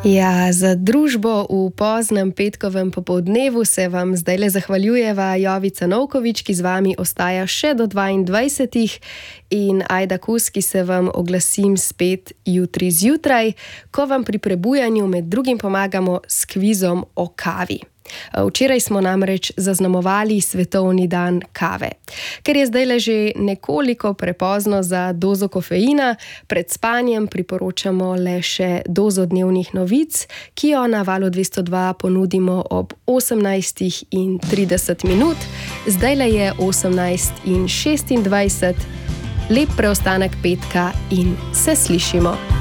Ja, za družbo v poznem petkovem popoldnevu se vam zdajle zahvaljujeva Jovica Novkovič, ki z vami ostaja še do 22. in Ajda Kus, ki se vam oglasim spet jutri zjutraj, ko vam pri prebujanju med drugim pomagamo s kvizom o kavi. Včeraj smo namreč zaznamovali svetovni dan kave. Ker je zdajle že nekoliko prepozno za dozo kofeina, pred spanjem priporočamo le še dozo dnevnih novic, ki jo na Valu 202 ponudimo ob 18:30. Zdajle je 18:26. Lep preostanek petka in se slišimo.